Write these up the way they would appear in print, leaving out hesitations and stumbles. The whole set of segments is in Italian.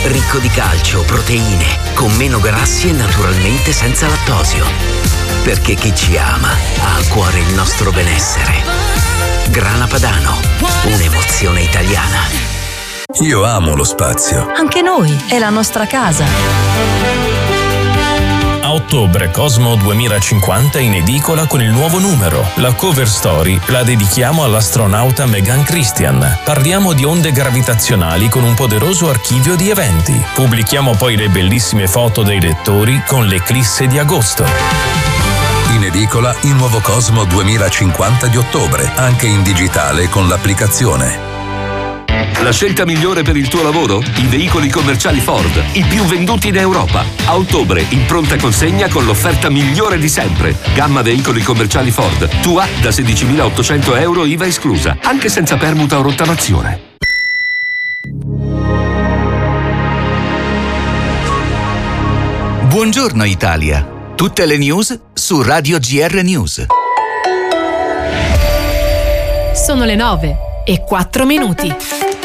ricco di calcio, proteine, con meno grassi e naturalmente senza lattosio. Perché chi ci ama ha a cuore il nostro benessere. Grana Padano, un'emozione italiana. Io amo lo spazio. Anche noi, è la nostra casa. A ottobre Cosmo 2050 in edicola con il nuovo numero. La cover story la dedichiamo all'astronauta Megan Christian. Parliamo di onde gravitazionali con un poderoso archivio di eventi. Pubblichiamo poi le bellissime foto dei lettori con l'eclisse di agosto. In edicola il nuovo Cosmo 2050 di ottobre, anche in digitale con l'applicazione. La scelta migliore per il tuo lavoro? I veicoli commerciali Ford, i più venduti in Europa. A ottobre in pronta consegna con l'offerta migliore di sempre. Gamma veicoli commerciali Ford, tua da 16.800 euro IVA esclusa, anche senza permuta o rottamazione. Buongiorno Italia. Tutte le news su Radio GR News. Sono le 9:04.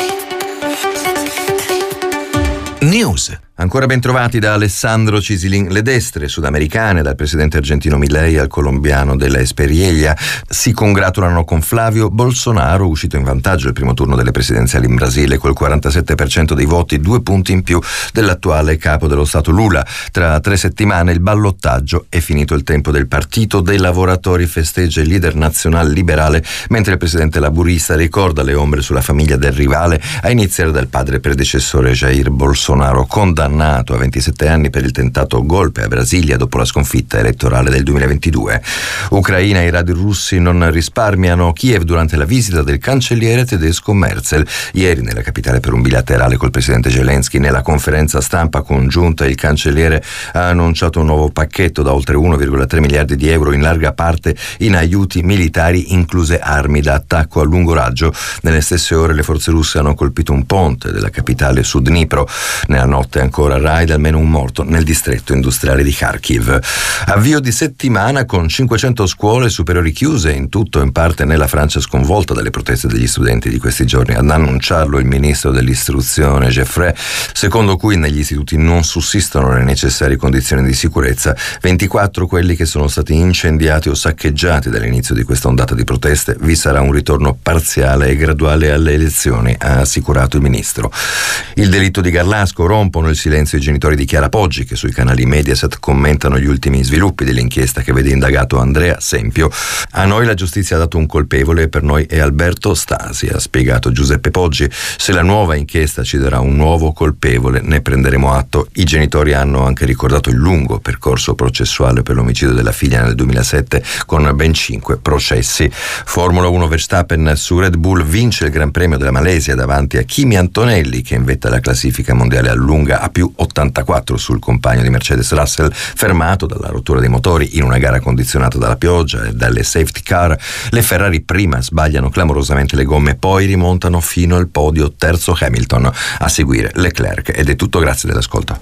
News. Ancora ben trovati da Alessandro Cisilin. Le destre sudamericane, dal presidente argentino Milei al colombiano della Espriella, si congratulano con Flavio Bolsonaro, uscito in vantaggio al primo turno delle presidenziali in Brasile col 47% dei voti, 2 punti in più dell'attuale capo dello Stato Lula. Tra 3 settimane il ballottaggio, è finito il tempo del Partito dei Lavoratori, festeggia il leader nazionale liberale, mentre il presidente laburista ricorda le ombre sulla famiglia del rivale, a iniziare dal padre predecessore Jair Bolsonaro, condannato a 27 anni per il tentato golpe a Brasilia dopo la sconfitta elettorale del 2022. Ucraina e i radar russi non risparmiano Kiev durante la visita del cancelliere tedesco Merkel. Ieri nella capitale per un bilaterale col presidente Zelensky, nella conferenza stampa congiunta il cancelliere ha annunciato un nuovo pacchetto da oltre 1,3 miliardi di euro, in larga parte in aiuti militari, incluse armi da attacco a lungo raggio. Nelle stesse ore le forze russe hanno colpito un ponte della capitale su Dnipro. Nella notte ancora raid, almeno un morto nel distretto industriale di Kharkiv. Avvio di settimana con 500 scuole superiori chiuse in tutto o in parte nella Francia sconvolta dalle proteste degli studenti di questi giorni. Ad annunciarlo il ministro dell'istruzione Geoffroy, secondo cui negli istituti non sussistono le necessarie condizioni di sicurezza. 24 quelli che sono stati incendiati o saccheggiati dall'inizio di questa ondata di proteste. Vi sarà un ritorno parziale e graduale alle elezioni, ha assicurato il ministro. Il delitto di Garlasco, rompono il silenzio i genitori di Chiara Poggi, che sui canali Mediaset commentano gli ultimi sviluppi dell'inchiesta che vede indagato Andrea Sempio. A noi la giustizia ha dato un colpevole e per noi è Alberto Stasi, ha spiegato Giuseppe Poggi. Se la nuova inchiesta ci darà un nuovo colpevole ne prenderemo atto. I genitori hanno anche ricordato il lungo percorso processuale per l'omicidio della figlia nel 2007 con ben 5 processi. Formula 1, Verstappen su Red Bull vince il Gran Premio della Malesia davanti a Kimi Antonelli, che in vetta alla classifica mondiale allunga a più 84 sul compagno di Mercedes Russell, fermato dalla rottura dei motori in una gara condizionata dalla pioggia e dalle safety car. Le Ferrari prima sbagliano clamorosamente le gomme, poi rimontano fino al podio, terzo Hamilton, a seguire Leclerc. Ed è tutto, grazie dell'ascolto.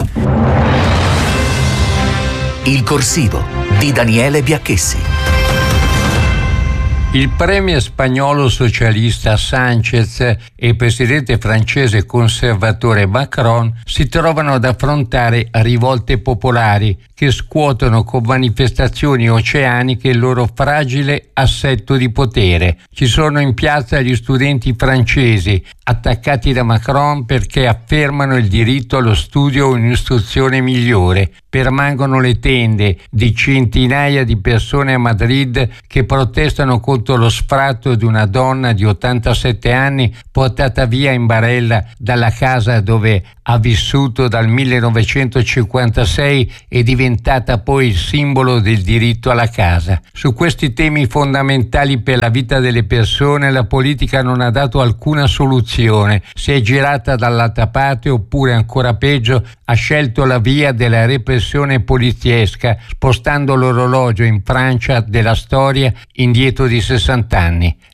Il corsivo di Daniele Biacchessi. Il premier spagnolo socialista Sánchez e il presidente francese conservatore Macron si trovano ad affrontare rivolte popolari che scuotono con manifestazioni oceaniche il loro fragile assetto di potere. Ci sono in piazza gli studenti francesi, attaccati da Macron perché affermano il diritto allo studio e un'istruzione migliore. Permangono le tende di centinaia di persone a Madrid che protestano contro lo sfratto di una donna di 87 anni portata via in barella dalla casa dove ha vissuto dal 1956 e diventata poi il simbolo del diritto alla casa. Su questi temi fondamentali per la vita delle persone la politica non ha dato alcuna soluzione, si è girata dall'altra parte oppure ancora peggio ha scelto la via della repressione poliziesca, spostando l'orologio in Francia della storia indietro di 60 anni.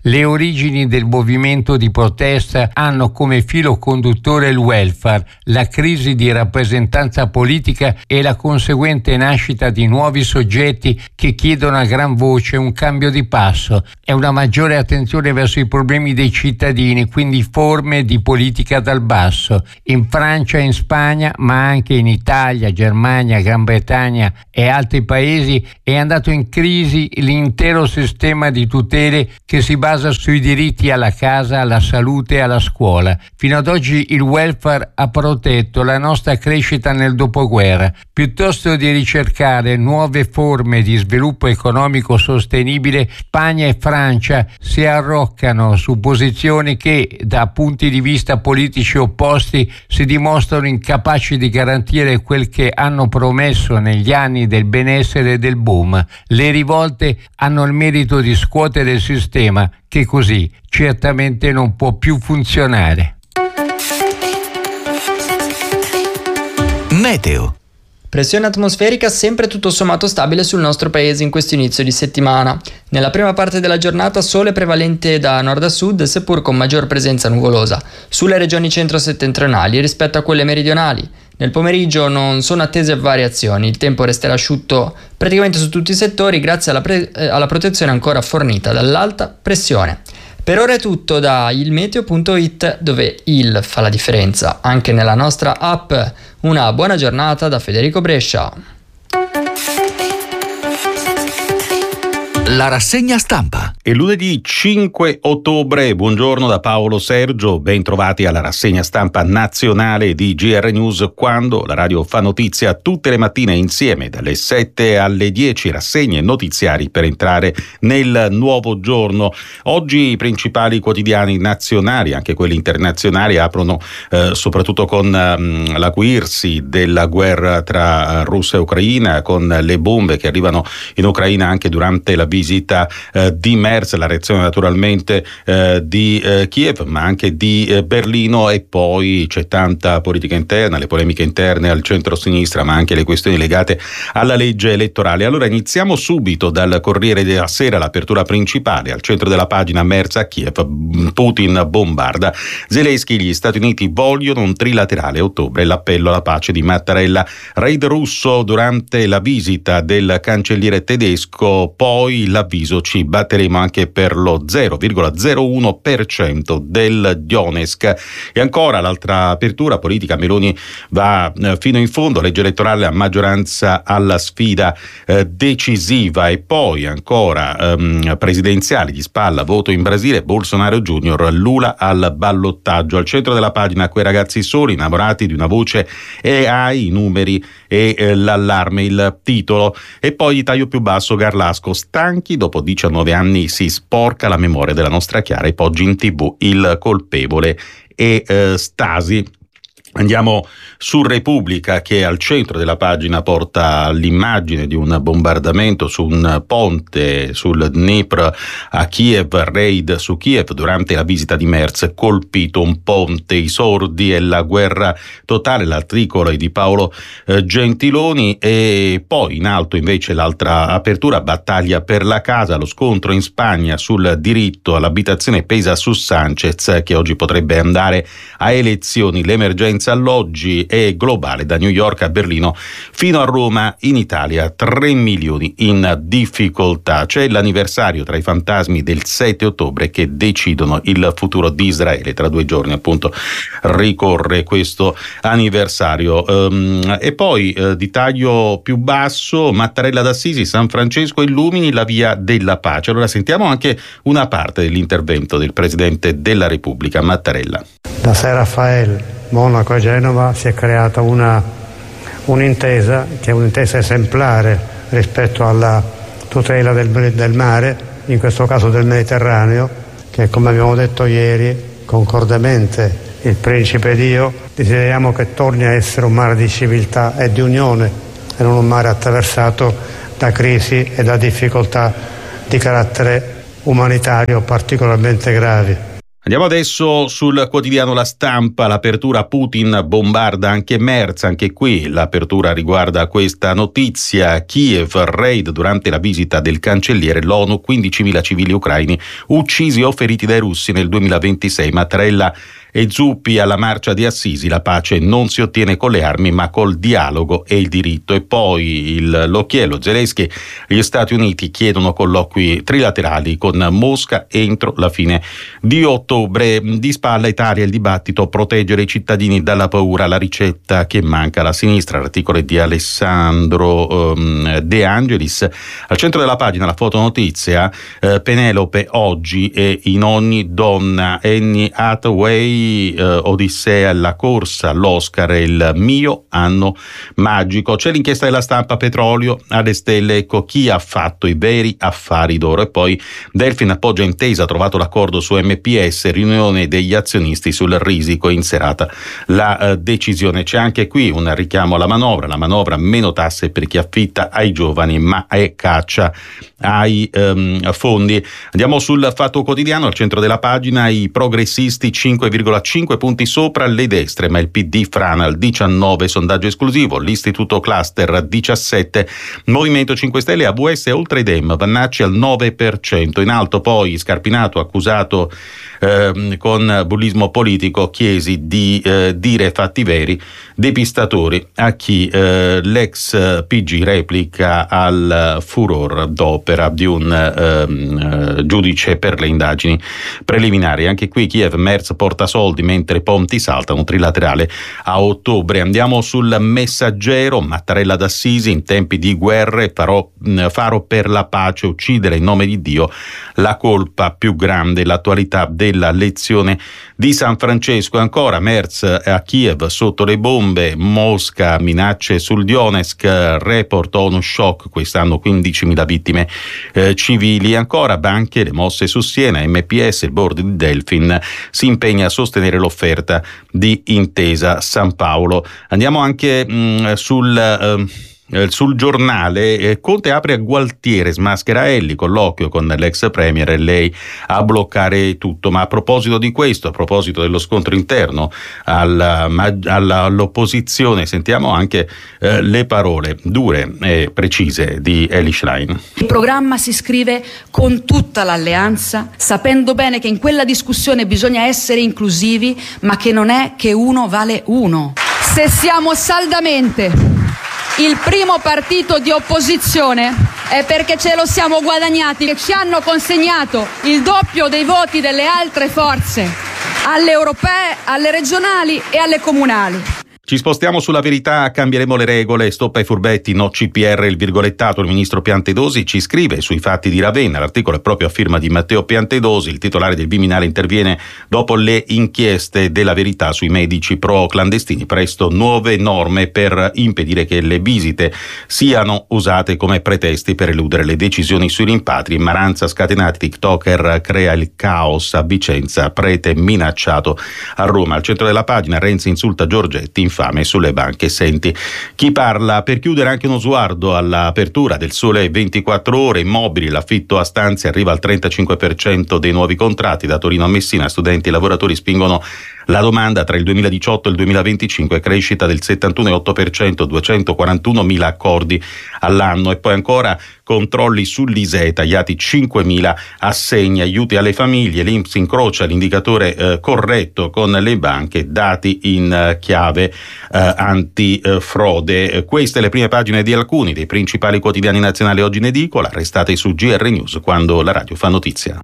Le origini del movimento di protesta hanno come filo conduttore il welfare, la crisi di rappresentanza politica e la conseguente nascita di nuovi soggetti che chiedono a gran voce un cambio di passo e una maggiore attenzione verso i problemi dei cittadini, quindi forme di politica dal basso. In Francia e in Spagna, ma anche in Italia, Germania, Gran Bretagna e altri paesi, è andato in crisi l'intero sistema di tutele che si basa sui diritti alla casa, alla salute e alla scuola. Fino ad oggi il welfare ha protetto la nostra crescita nel dopoguerra. Piuttosto di ricercare nuove forme di sviluppo economico sostenibile, Spagna e Francia si arroccano su posizioni che, da punti di vista politici opposti, si dimostrano incapaci di garantire quel che hanno promesso negli anni del benessere e del boom. Le rivolte hanno il merito di scuotere il sistema, che così certamente non può più funzionare. Meteo. Pressione atmosferica sempre tutto sommato stabile sul nostro paese in questo inizio di settimana. Nella prima parte della giornata sole prevalente da nord a sud, seppur con maggior presenza nuvolosa, sulle regioni centro-settentrionali rispetto a quelle meridionali. Nel pomeriggio non sono attese variazioni, il tempo resterà asciutto praticamente su tutti i settori grazie alla protezione ancora fornita dall'alta pressione. Per ora è tutto da ilmeteo.it, dove il fa la differenza anche nella nostra app. Una buona giornata da Federico Brescia. La rassegna stampa. È lunedì 5 ottobre, buongiorno da Paolo Sergio, ben trovati alla rassegna stampa nazionale di GR News, quando la radio fa notizia tutte le mattine insieme dalle 7 alle 10, rassegne notiziari per entrare nel nuovo giorno. Oggi i principali quotidiani nazionali, anche quelli internazionali, aprono soprattutto con l'acuirsi della guerra tra Russia e Ucraina, con le bombe che arrivano in Ucraina anche durante la visita di Merz, la reazione naturalmente di Kiev, ma anche di Berlino, e poi c'è tanta politica interna, le polemiche interne al centro-sinistra, ma anche le questioni legate alla legge elettorale. Allora iniziamo subito dal Corriere della Sera, l'apertura principale, al centro della pagina: Merz a Kiev, Putin bombarda, Zelensky, gli Stati Uniti vogliono un trilaterale a ottobre, l'appello alla pace di Mattarella, raid russo durante la visita del cancelliere tedesco, poi l'avviso: ci batteremo anche per lo 0,01% del Donetsk. E ancora l'altra apertura politica: Meloni va fino in fondo, legge elettorale a maggioranza alla sfida decisiva. E poi ancora presidenziali di spalla, voto in Brasile, Bolsonaro Junior, Lula al ballottaggio. Al centro della pagina quei ragazzi soli, innamorati di una voce AI, i numeri e l'allarme, il titolo. E poi di taglio più basso, Garlasco, stanchi, dopo 19 anni si sporca la memoria della nostra Chiara, e poggi in TV il colpevole e Stasi. Andiamo su Repubblica, che al centro della pagina porta l'immagine di un bombardamento su un ponte sul Dnipro a Kiev, raid su Kiev durante la visita di Merz, colpito un ponte, i sordi e la guerra totale, l'articolo è di Paolo Gentiloni. E poi in alto invece l'altra apertura, battaglia per la casa, lo scontro in Spagna sul diritto all'abitazione pesa su Sanchez, che oggi potrebbe andare a elezioni, l'emergenza alloggi è globale, da New York a Berlino fino a Roma. In Italia 3 milioni in difficoltà. C'è l'anniversario tra i fantasmi del 7 ottobre che decidono il futuro di Israele. Tra 2 giorni appunto ricorre questo anniversario. E poi di taglio più basso, Mattarella d'Assisi, San Francesco illumini la via della pace. Allora sentiamo anche una parte dell'intervento del Presidente della Repubblica, Mattarella. Da San Raffaele, Monaco e Genova si è creata un'intesa che è un'intesa esemplare rispetto alla tutela del mare, in questo caso del Mediterraneo, che, come abbiamo detto ieri concordemente, il Principe ed io desideriamo che torni a essere un mare di civiltà e di unione, e non un mare attraversato da crisi e da difficoltà di carattere umanitario particolarmente gravi. Andiamo adesso sul quotidiano La Stampa, l'apertura Putin bombarda anche Merz, anche qui l'apertura riguarda questa notizia, Kiev, raid durante la visita del cancelliere, l'ONU, 15.000 civili ucraini uccisi o feriti dai russi nel 2026, Mattarella e Zuppi alla marcia di Assisi, la pace non si ottiene con le armi ma col dialogo e il diritto. E poi l'occhiello, Zelensky, gli Stati Uniti chiedono colloqui trilaterali con Mosca entro la fine di ottobre. Di spalla Italia il dibattito, proteggere i cittadini dalla paura, la ricetta che manca alla sinistra, l'articolo di Alessandro De Angelis. Al centro della pagina la fotonotizia, Penelope oggi e in ogni donna, Annie Hathaway, Odissea, la corsa all'Oscar, il mio anno magico. C'è l'inchiesta della Stampa, petrolio alle stelle, ecco chi ha fatto i veri affari d'oro. E poi Delfin appoggia intesa, ha trovato l'accordo su MPS, riunione degli azionisti sul risico, in serata la decisione. C'è anche qui un richiamo alla manovra, la manovra meno tasse per chi affitta ai giovani ma è caccia ai fondi. Andiamo sul Fatto Quotidiano, al centro della pagina i progressisti 5,5 punti sopra le destre, ma il PD frana al 19, sondaggio esclusivo, l'Istituto Cluster 17, Movimento 5 Stelle, AVS oltre i Dem, Vannacci al 9%, in alto poi Scarpinato accusato con bullismo politico, Chiesi di dire fatti veri, depistatori a chi l'ex PG replica al furor d'opera di un giudice per le indagini preliminari. Anche qui Kiev, Merz porta soldi mentre ponti saltano, trilaterale a ottobre. Andiamo sul Messaggero, Mattarella d'Assisi, in tempi di guerre faro per la pace, uccidere in nome di Dio, la colpa più grande, l'attualità della lezione di San Francesco. Ancora Merz a Kiev sotto le bombe, Mosca minacce sul Donetsk, report ONU shock, quest'anno 15.000 vittime civili. Ancora banche, le mosse su Siena, MPS, il board di Delfin si impegna a sostenere l'offerta di Intesa San Paolo. Andiamo anche sul Giornale, Conte apre a Gualtieri, smaschera Elli, colloquio con l'ex premier e lei a bloccare tutto. Ma a proposito di questo, a proposito dello scontro interno all'opposizione, sentiamo anche le parole dure e precise di Elly Schlein. Il programma si scrive con tutta l'alleanza, sapendo bene che in quella discussione bisogna essere inclusivi, ma che non è che uno vale uno. Se siamo saldamente il primo partito di opposizione è perché ce lo siamo guadagnati, che ci hanno consegnato il doppio dei voti delle altre forze, alle europee, alle regionali e alle comunali. Ci spostiamo sulla Verità, cambieremo le regole, stop ai furbetti, no CPR, il virgolettato. Il ministro Piantedosi ci scrive sui fatti di Ravenna, l'articolo è proprio a firma di Matteo Piantedosi, il titolare del Viminale interviene dopo le inchieste della Verità sui medici pro clandestini, presto nuove norme per impedire che le visite siano usate come pretesti per eludere le decisioni sui rimpatri. Maranza scatenati, TikToker crea il caos a Vicenza, prete minacciato a Roma. Al centro della pagina Renzi insulta Giorgetti, infame sulle banche. Senti chi parla. Per chiudere anche uno sguardo all'apertura del Sole 24 Ore, immobili, l'affitto a stanze arriva al 35% dei nuovi contratti. Da Torino a Messina studenti e lavoratori spingono la domanda. Tra il 2018 e il 2025 crescita del 71,8%, 241.000 accordi all'anno. E poi ancora controlli sull'ISEE, tagliati 5.000 assegni, aiuti alle famiglie, l'INPS incrocia l'indicatore corretto con le banche, dati in chiave antifrode. Queste le prime pagine di alcuni dei principali quotidiani nazionali oggi in edicola. Restate su GR News, quando la radio fa notizia.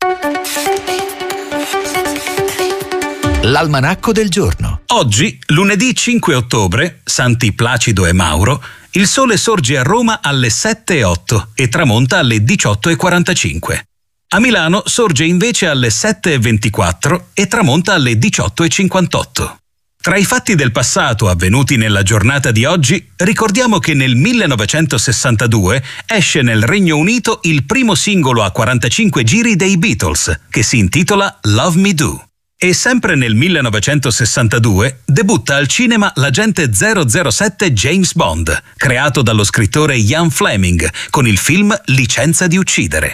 L'almanacco del giorno. Oggi, lunedì 5 ottobre, Santi Placido e Mauro, il sole sorge a Roma alle 7:08 e tramonta alle 18:45. A Milano sorge invece alle 7:24 e tramonta alle 18:58. Tra i fatti del passato avvenuti nella giornata di oggi, ricordiamo che nel 1962 esce nel Regno Unito il primo singolo a 45 giri dei Beatles, che si intitola Love Me Do. E sempre nel 1962 debutta al cinema l'agente 007 James Bond, creato dallo scrittore Ian Fleming, con il film Licenza di uccidere.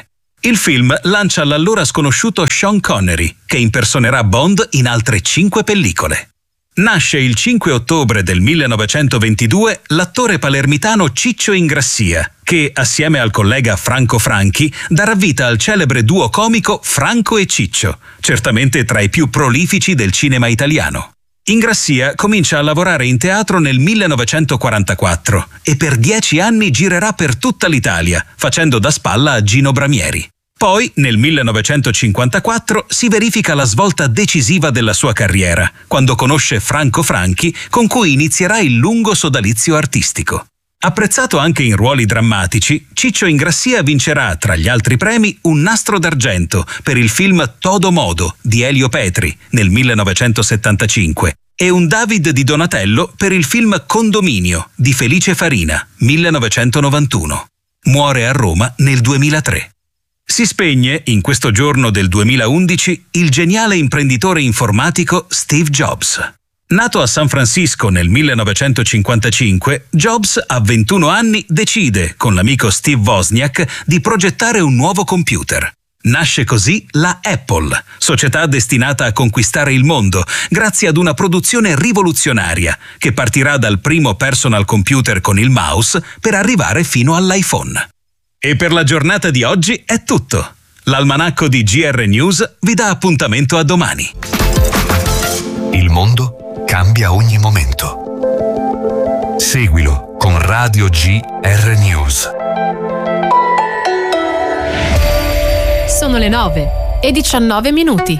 Il film lancia l'allora sconosciuto Sean Connery, che impersonerà Bond in altre 5 pellicole. Nasce il 5 ottobre del 1922 l'attore palermitano Ciccio Ingrassia, che, assieme al collega Franco Franchi, darà vita al celebre duo comico Franco e Ciccio, certamente tra i più prolifici del cinema italiano. Ingrassia comincia a lavorare in teatro nel 1944 e per 10 anni girerà per tutta l'Italia, facendo da spalla a Gino Bramieri. Poi, nel 1954, si verifica la svolta decisiva della sua carriera, quando conosce Franco Franchi, con cui inizierà il lungo sodalizio artistico. Apprezzato anche in ruoli drammatici, Ciccio Ingrassia vincerà, tra gli altri premi, un Nastro d'Argento per il film Todo Modo di Elio Petri nel 1975 e un David di Donatello per il film Condominio di Felice Farina 1991. Muore a Roma nel 2003. Si spegne, in questo giorno del 2011, il geniale imprenditore informatico Steve Jobs. Nato a San Francisco nel 1955, Jobs, a 21 anni, decide, con l'amico Steve Wozniak, di progettare un nuovo computer. Nasce così la Apple, società destinata a conquistare il mondo, grazie ad una produzione rivoluzionaria, che partirà dal primo personal computer con il mouse per arrivare fino all'iPhone. E per la giornata di oggi è tutto. L'almanacco di GR News vi dà appuntamento a domani. Il mondo cambia ogni momento. Seguilo con Radio GR News. Sono le 9:19.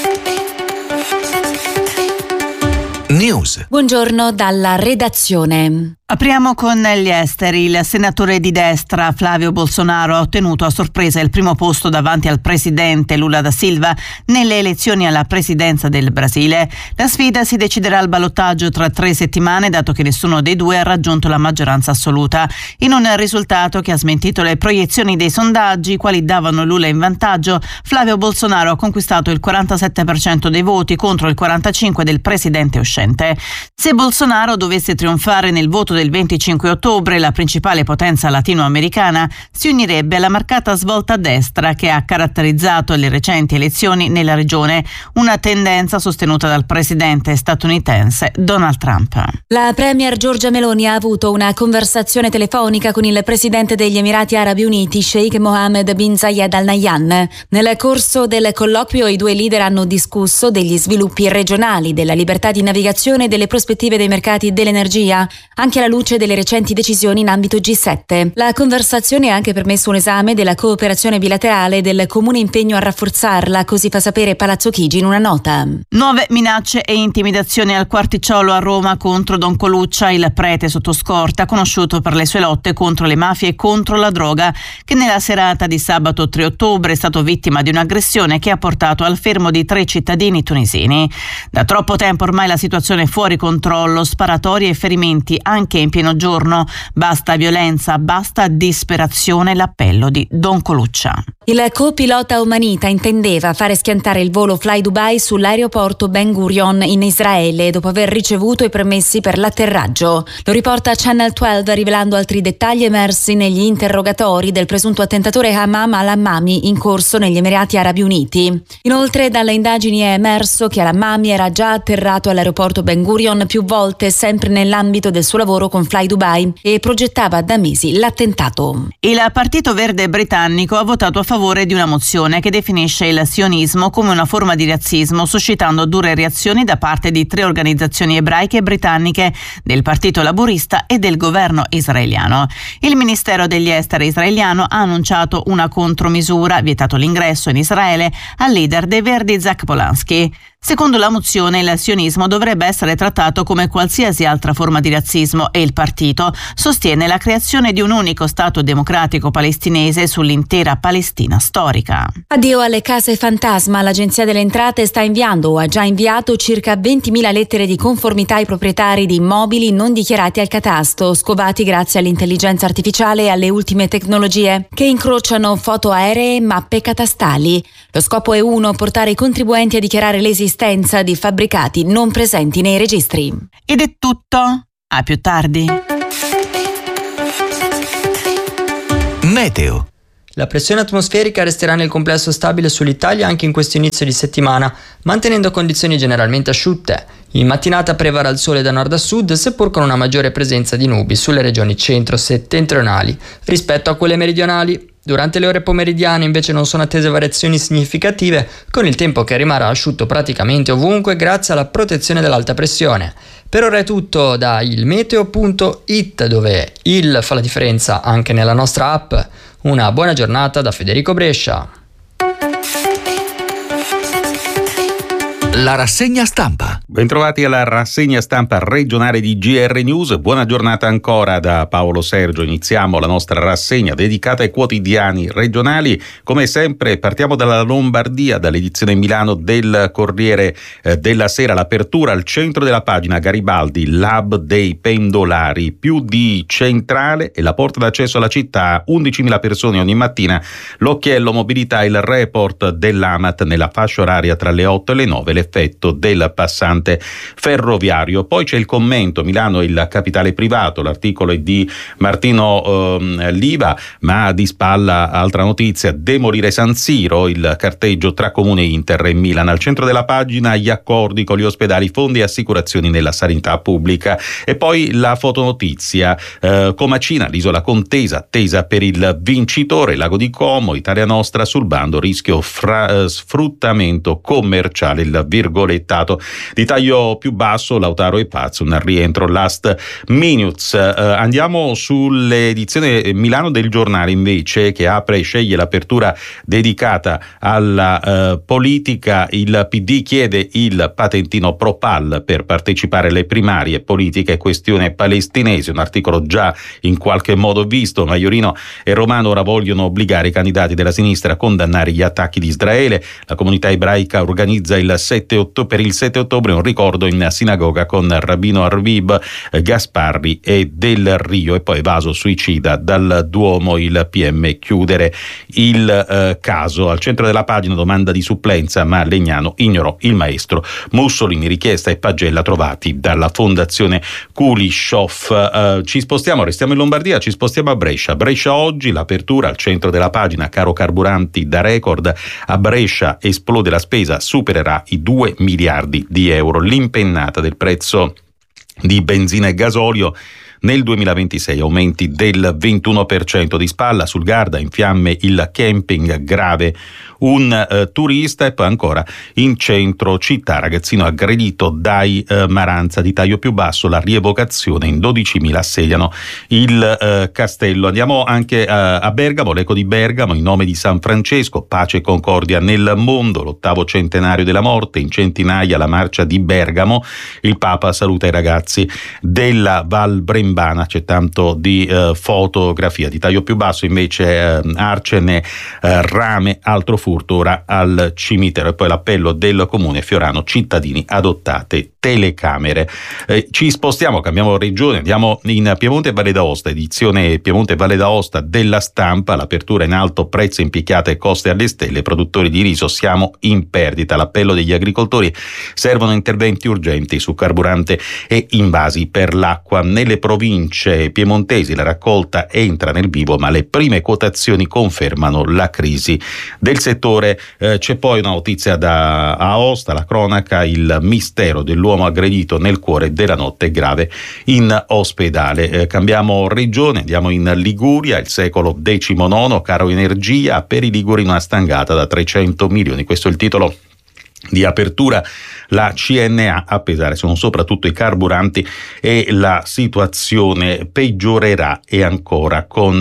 News. Buongiorno dalla redazione. Apriamo con gli esteri. Il senatore di destra Flavio Bolsonaro ha ottenuto a sorpresa il primo posto davanti al presidente Lula da Silva nelle elezioni alla presidenza del Brasile. La sfida si deciderà al ballottaggio tra 3 settimane, dato che nessuno dei due ha raggiunto la maggioranza assoluta. In un risultato che ha smentito le proiezioni dei sondaggi, i quali davano Lula in vantaggio, Flavio Bolsonaro ha conquistato il 47% dei voti contro il 45% del presidente uscente. Se Bolsonaro dovesse trionfare nel voto del 25 ottobre, la principale potenza latinoamericana si unirebbe alla marcata svolta a destra che ha caratterizzato le recenti elezioni nella regione, una tendenza sostenuta dal presidente statunitense Donald Trump. La premier Giorgia Meloni ha avuto una conversazione telefonica con il presidente degli Emirati Arabi Uniti, Sheikh Mohammed bin Zayed Al Nahyan. Nel corso del colloquio i due leader hanno discusso degli sviluppi regionali, della libertà di navigazione e delle prospettive dei mercati dell'energia, anche alla luce delle recenti decisioni in ambito G7. La conversazione ha anche permesso un esame della cooperazione bilaterale e del comune impegno a rafforzarla, così fa sapere Palazzo Chigi in una nota. Nuove minacce e intimidazioni al Quarticciolo a Roma contro Don Coluccia, il prete sotto scorta, conosciuto per le sue lotte contro le mafie e contro la droga, che nella serata di sabato 3 ottobre è stato vittima di un'aggressione che ha portato al fermo di 3 cittadini tunisini. Da troppo tempo ormai la situazione è fuori controllo, sparatorie e ferimenti anche in pieno giorno. Basta violenza, basta disperazione, l'appello di Don Coluccia. Il copilota Omanita intendeva fare schiantare il volo Fly Dubai sull'aeroporto Ben Gurion in Israele dopo aver ricevuto i permessi per l'atterraggio. Lo riporta Channel 12, rivelando altri dettagli emersi negli interrogatori del presunto attentatore Hamam al-Hammami in corso negli Emirati Arabi Uniti. Inoltre, dalle indagini è emerso che al-Hammami era già atterrato all'aeroporto Ben Gurion più volte, sempre nell'ambito del suo lavoro con Fly Dubai, e progettava da mesi l'attentato. Il Partito Verde britannico ha votato a favore di una mozione che definisce il sionismo come una forma di razzismo, suscitando dure reazioni da parte di 3 organizzazioni ebraiche britanniche, del Partito Laburista e del governo israeliano. Il Ministero degli Esteri israeliano ha annunciato una contromisura, vietato l'ingresso in Israele al leader dei Verdi Zach Polanski. Secondo la mozione, il sionismo dovrebbe essere trattato come qualsiasi altra forma di razzismo e il partito sostiene la creazione di un unico Stato democratico palestinese sull'intera Palestina storica. Addio alle case fantasma. L'Agenzia delle Entrate sta inviando o ha già inviato circa 20.000 lettere di conformità ai proprietari di immobili non dichiarati al catasto, scovati grazie all'intelligenza artificiale e alle ultime tecnologie, che incrociano foto aeree e mappe catastali. Lo scopo è portare i contribuenti a dichiarare l'esistenza di fabbricati non presenti nei registri. Ed è tutto. A più tardi. Meteo. La pressione atmosferica resterà nel complesso stabile sull'Italia anche in questo inizio di settimana, mantenendo condizioni generalmente asciutte. In mattinata prevarrà il sole da nord a sud, seppur con una maggiore presenza di nubi sulle regioni centro-settentrionali rispetto a quelle meridionali. Durante le ore pomeridiane invece non sono attese variazioni significative, con il tempo che rimarrà asciutto praticamente ovunque grazie alla protezione dell'alta pressione. Per ora è tutto da ilmeteo.it, dove il fa la differenza anche nella nostra app. Una buona giornata da Federico Brescia. La rassegna stampa. Bentrovati alla rassegna stampa regionale di GR News. Buona giornata ancora da Paolo Sergio. Iniziamo la nostra rassegna dedicata ai quotidiani regionali. Come sempre partiamo dalla Lombardia, dall'edizione Milano del Corriere della Sera. L'apertura al centro della pagina: Garibaldi, l'hub dei pendolari, più di centrale e la porta d'accesso alla città, 11.000 persone ogni mattina. L'occhiello mobilità, il report dell'AMAT nella fascia oraria tra le 8 e le 9, l'effetto del passante ferroviario. Poi c'è il commento: Milano il capitale privato, l'articolo è di Martino Liva, ma di spalla altra notizia: demolire San Siro, il carteggio tra Comune Inter e Milan. Al centro della pagina gli accordi con gli ospedali, fondi e assicurazioni nella sanità pubblica. E poi la fotonotizia: Comacina, l'isola contesa, attesa per il vincitore. Lago di Como, Italia Nostra sul bando, rischio sfruttamento commerciale, il virgolettato. Di taglio più basso, Lautaro e Pazzo, un rientro last minutes. Andiamo sull'edizione Milano del Giornale invece, che apre e sceglie l'apertura dedicata alla politica. Il PD chiede il patentino Propal per partecipare alle primarie, politica e questione palestinese, un articolo già in qualche modo visto. Maiorino e Romano ora vogliono obbligare i candidati della sinistra a condannare gli attacchi di Israele. La comunità ebraica organizza per il 7 ottobre un ricordo in sinagoga con Rabbino Arvib, Gasparri e Del Rio. E poi Vaso suicida dal Duomo, il PM chiudere il caso. Al centro della pagina domanda di supplenza, ma Legnano ignorò il maestro. Mussolini, richiesta e pagella trovati dalla fondazione Kulishov. Ci spostiamo, restiamo in Lombardia, ci spostiamo a Brescia. Brescia oggi, l'apertura al centro della pagina: caro carburanti da record, a Brescia esplode la spesa, supererà i 2 miliardi di euro. L'impennata del prezzo di benzina e gasolio nel 2026, aumenti del 21%. Di spalla sul Garda, in fiamme il camping, grave un turista. E poi ancora in centro città, ragazzino aggredito dai Maranza. Di taglio più basso, la rievocazione, in 12.000 assediano il castello. Andiamo anche a Bergamo, l'eco di Bergamo, in nome di San Francesco, pace e concordia nel mondo, l'8° centenario della morte, in centinaia la marcia di Bergamo. Il Papa saluta i ragazzi della Val Brembana. C'è tanto di fotografia. Di taglio più basso invece Arcene, rame, altro furto ora al cimitero. E poi l'appello del comune Fiorano: cittadini, adottate telecamere. Ci spostiamo, cambiamo regione, andiamo in Piemonte e Valle d'Aosta, edizione Piemonte e Valle d'Aosta della Stampa. L'apertura in alto: prezzi in picchiata e coste alle stelle, produttori di riso siamo in perdita. L'appello degli agricoltori: servono interventi urgenti su carburante e invasi per l'acqua. Nelle province piemontesi la raccolta entra nel vivo, ma le prime quotazioni confermano la crisi del settore. C'è poi una notizia da Aosta, la cronaca: il mistero dell'uomo aggredito nel cuore della notte, grave in ospedale. Cambiamo regione, andiamo in Liguria, il secolo XIX, caro energia, per i liguri una stangata da 300 milioni. Questo è il titolo di apertura. La CNA a pesare sono soprattutto i carburanti e la situazione peggiorerà ancora con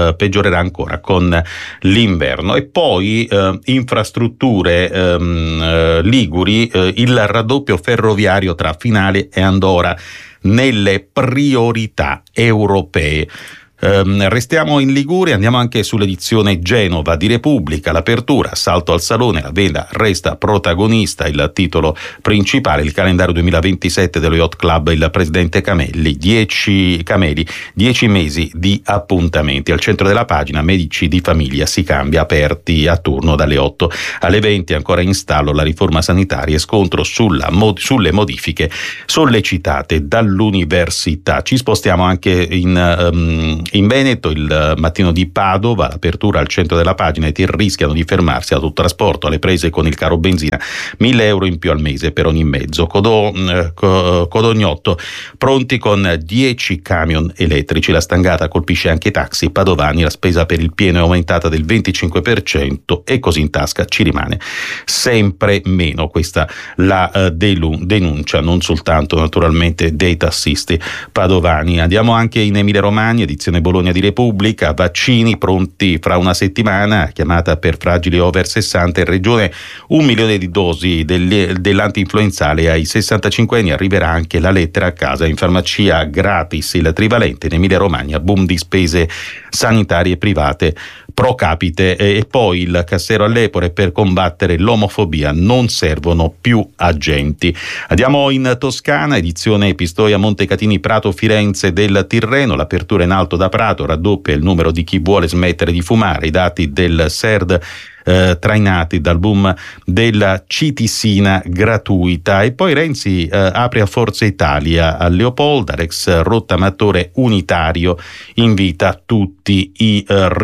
l'inverno. E poi infrastrutture liguri, il raddoppio ferroviario tra Finale e Andora nelle priorità europee. Restiamo in Liguria, andiamo anche sull'edizione Genova di Repubblica. L'apertura: assalto al salone, la vela resta protagonista, il titolo principale. Il calendario 2027 dello Yacht Club, il presidente Camelli, 10 mesi di appuntamenti. Al centro della pagina: medici di famiglia, si cambia, aperti a turno dalle 8 alle 20. Ancora in stallo la riforma sanitaria e scontro sulle modifiche sollecitate dall'università. Ci spostiamo anche in In Veneto il Mattino di Padova, l'apertura al centro della pagina, e rischiano di fermarsi autotrasporto alle prese con il caro benzina, 1.000 euro in più al mese per ogni mezzo. Codognotto pronti con 10 camion elettrici, la stangata colpisce anche i taxi padovani, la spesa per il pieno è aumentata del 25% e così in tasca ci rimane sempre meno. Questa la denuncia non soltanto naturalmente dei tassisti padovani. Andiamo anche in Emilia Romagna, edizione Bologna di Repubblica, vaccini pronti fra una settimana, chiamata per fragili over 60, in regione 1 milione di dosi dell'antinfluenzale ai 65 anni, arriverà anche la lettera a casa, in farmacia gratis il trivalente. In Emilia Romagna boom di spese sanitarie private pro capite. E poi il Cassero all'Epore: per combattere l'omofobia non servono più agenti. Andiamo in Toscana, edizione Pistoia Montecatini Prato Firenze del Tirreno, l'apertura in alto da Prato raddoppia il numero di chi vuole smettere di fumare, i dati del SERD trainati dal boom della citisina gratuita. E poi Renzi apre a Forza Italia a Leopolda, l'ex rottamatore unitario invita tutti i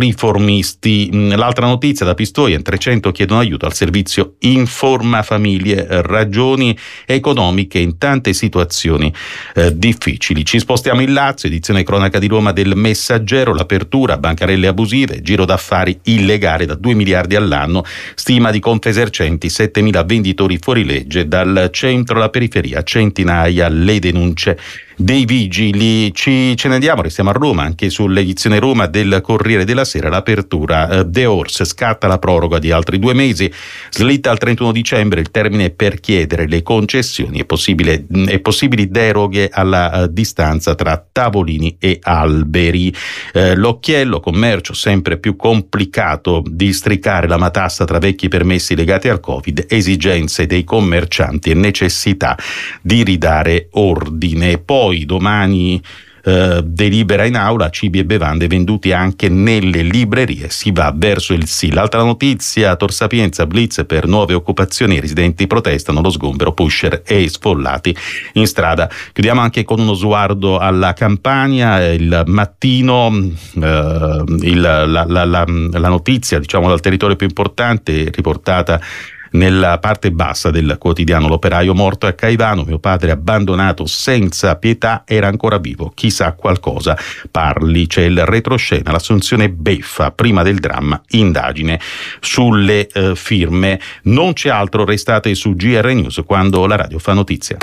riformisti. L'altra notizia da Pistoia: in 300 chiedono aiuto al servizio Informa Famiglie, ragioni economiche in tante situazioni difficili. Ci spostiamo in Lazio, edizione cronaca di Roma del Messaggero, l'apertura, bancarelle abusive, giro d'affari illegale da 2 miliardi all'anno, stima di Confesercenti, 7.000 venditori fuori legge, dal centro alla periferia, centinaia le denunce dei vigili. Ce ne andiamo, restiamo a Roma, anche sull'edizione Roma del Corriere della Sera, l'apertura, The Horse, scatta la proroga di altri 2 mesi, slitta al 31 dicembre il termine per chiedere le concessioni e possibili deroghe alla distanza tra tavolini e alberi. L'occhiello, commercio sempre più complicato, districare la matassa tra vecchi permessi legati al Covid, esigenze dei commercianti e necessità di ridare ordine. Poi domani delibera in aula, cibi e bevande venduti anche nelle librerie, si va verso il sì. L'altra notizia, Tor Sapienza, blitz per nuove occupazioni, i residenti protestano, lo sgombero, pusher e sfollati in strada. Chiudiamo anche con uno sguardo alla Campania. Il Mattino, la notizia, diciamo, dal territorio più importante, riportata nella parte bassa del quotidiano: l'operaio morto a Caivano, mio padre abbandonato senza pietà, era ancora vivo, chissà qualcosa parli. C'è il retroscena, l'assunzione beffa prima del dramma, indagine sulle firme. Non c'è altro, restate su GR News quando la radio fa notizia.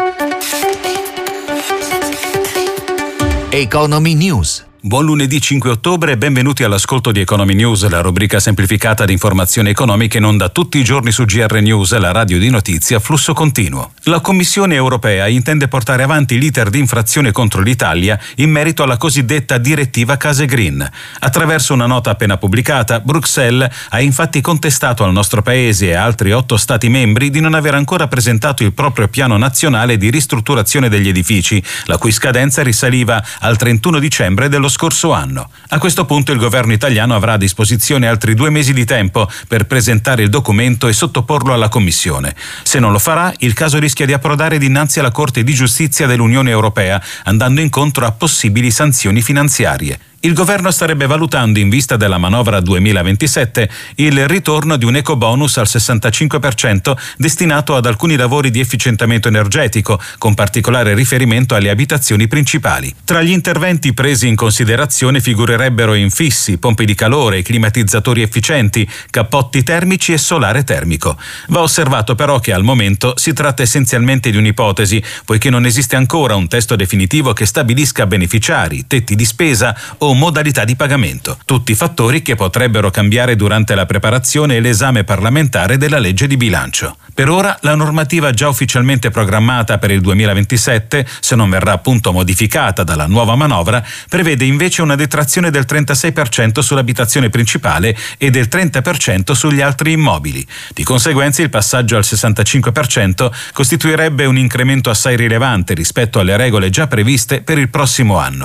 Economy News. Buon lunedì 5 ottobre e benvenuti all'ascolto di Economy News, la rubrica semplificata di informazioni economiche in onda tutti i giorni su GR News, la radio di notizie a flusso continuo. La Commissione europea intende portare avanti l'iter di infrazione contro l'Italia in merito alla cosiddetta direttiva Case Green. Attraverso una nota appena pubblicata, Bruxelles ha infatti contestato al nostro paese e a altri 8 Stati membri di non aver ancora presentato il proprio piano nazionale di ristrutturazione degli edifici, la cui scadenza risaliva al 31 dicembre dello scorso anno. A questo punto il governo italiano avrà a disposizione altri 2 mesi di tempo per presentare il documento e sottoporlo alla Commissione. Se non lo farà, il caso rischia di approdare dinanzi alla Corte di Giustizia dell'Unione Europea, andando incontro a possibili sanzioni finanziarie. Il governo starebbe valutando, in vista della manovra 2027, il ritorno di un ecobonus al 65% destinato ad alcuni lavori di efficientamento energetico, con particolare riferimento alle abitazioni principali. Tra gli interventi presi in considerazione figurerebbero infissi, pompe di calore, climatizzatori efficienti, cappotti termici e solare termico. Va osservato però che al momento si tratta essenzialmente di un'ipotesi, poiché non esiste ancora un testo definitivo che stabilisca beneficiari, tetti di spesa o modalità di pagamento, tutti fattori che potrebbero cambiare durante la preparazione e l'esame parlamentare della legge di bilancio. Per ora la normativa già ufficialmente programmata per il 2027, se non verrà appunto modificata dalla nuova manovra, prevede invece una detrazione del 36% sull'abitazione principale e del 30% sugli altri immobili. Di conseguenza il passaggio al 65% costituirebbe un incremento assai rilevante rispetto alle regole già previste per il prossimo anno.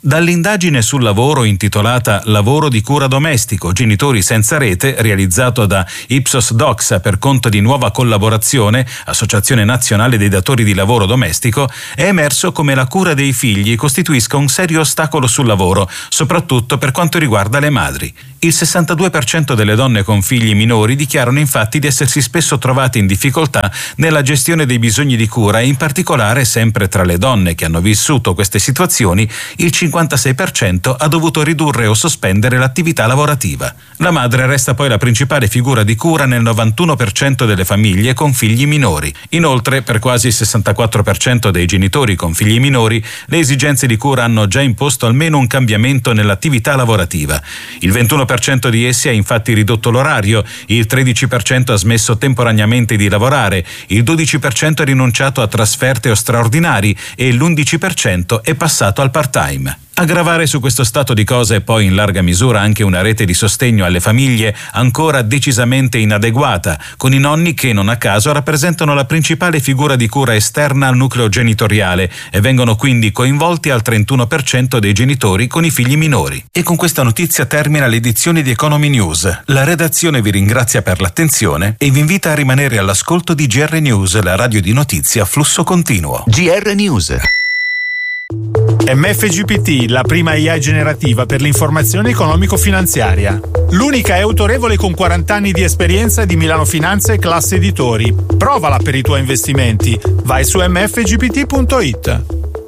Dall'indagine sul lavoro intitolata Lavoro di cura domestico, genitori senza rete, realizzato da Ipsos Doxa per conto di Nuova Collaborazione, Associazione Nazionale dei Datori di Lavoro Domestico, è emerso come la cura dei figli costituisca un serio ostacolo sul lavoro, soprattutto per quanto riguarda le madri. Il 62% delle donne con figli minori dichiarano infatti di essersi spesso trovate in difficoltà nella gestione dei bisogni di cura e in particolare, sempre tra le donne che hanno vissuto queste situazioni, il 56% ha dovuto ridurre o sospendere l'attività lavorativa. La madre resta poi la principale figura di cura nel 91% delle famiglie con figli minori. Inoltre, per quasi il 64% dei genitori con figli minori, le esigenze di cura hanno già imposto almeno un cambiamento nell'attività lavorativa. Il 21% di essi ha infatti ridotto l'orario, il 13% ha smesso temporaneamente di lavorare, il 12% ha rinunciato a trasferte o straordinari e l'11% è passato al part-time. A gravare su questo stato di cose è poi in larga misura anche una rete di sostegno alle famiglie ancora decisamente inadeguata, con i nonni che non a caso rappresentano la principale figura di cura esterna al nucleo genitoriale e vengono quindi coinvolti al 31% dei genitori con i figli minori. E con questa notizia termina l'edizione di Economy News. La redazione vi ringrazia per l'attenzione e vi invita a rimanere all'ascolto di GR News, la radio di notizie a flusso continuo. GR News. MFGPT, la prima AI generativa per l'informazione economico-finanziaria. L'unica è autorevole con 40 anni di esperienza di Milano Finanza e Classe Editori. Provala per i tuoi investimenti. Vai su mfgpt.it.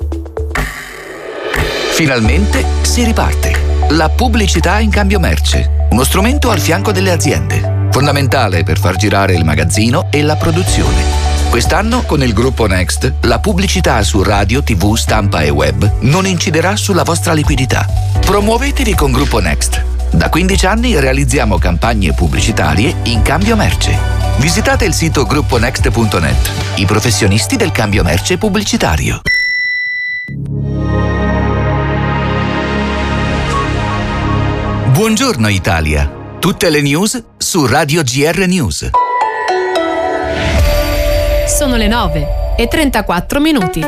Finalmente si riparte. La pubblicità in cambio merce. Uno strumento al fianco delle aziende. Fondamentale per far girare il magazzino e la produzione. Quest'anno, con il gruppo Next, la pubblicità su radio, TV, stampa e web non inciderà sulla vostra liquidità. Promuovetevi con Gruppo Next. Da 15 anni realizziamo campagne pubblicitarie in cambio merce. Visitate il sito grupponext.net, i professionisti del cambio merce pubblicitario. Buongiorno Italia. Tutte le news su Radio GR News. Sono le 9:34.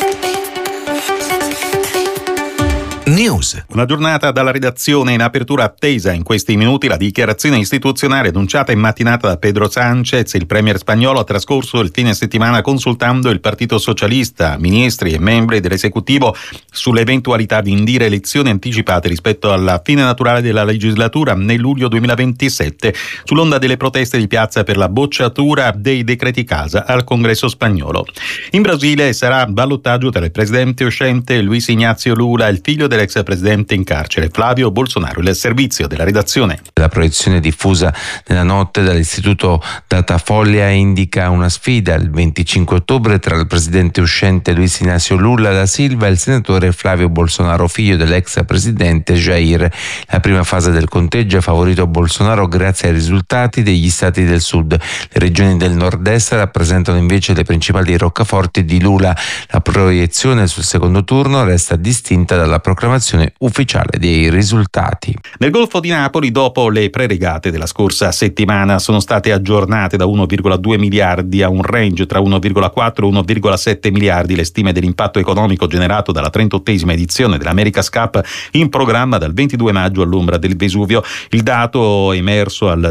News. Una giornata dalla redazione in apertura attesa in questi minuti la dichiarazione istituzionale annunciata in mattinata da Pedro Sánchez. Il premier spagnolo ha trascorso il fine settimana consultando il Partito Socialista, ministri e membri dell'esecutivo sull'eventualità di indire elezioni anticipate rispetto alla fine naturale della legislatura nel luglio 2027, sull'onda delle proteste di piazza per la bocciatura dei decreti casa al Congresso spagnolo. In Brasile sarà ballottaggio tra il presidente uscente Luiz Inácio Lula e il figlio dell'ex presidente in carcere Flavio Bolsonaro. Il servizio della redazione. La proiezione diffusa nella notte dall'istituto Datafolha indica una sfida il 25 ottobre tra il presidente uscente Luiz Inácio Lula da Silva e il senatore Flavio Bolsonaro, figlio dell'ex presidente Jair. La prima fase del conteggio ha favorito Bolsonaro grazie ai risultati degli stati del sud. Le regioni del nord-est rappresentano invece le principali roccaforti di Lula. La proiezione sul secondo turno resta distinta dalla proclamazione ufficiale dei risultati. Nel Golfo di Napoli, dopo le preregate della scorsa settimana, sono state aggiornate da 1,2 miliardi a un range tra 1,4 e 1,7 miliardi le stime dell'impatto economico generato dalla 38esima edizione dell'America's Cup in programma dal 22 maggio all'ombra del Vesuvio. Il dato è emerso al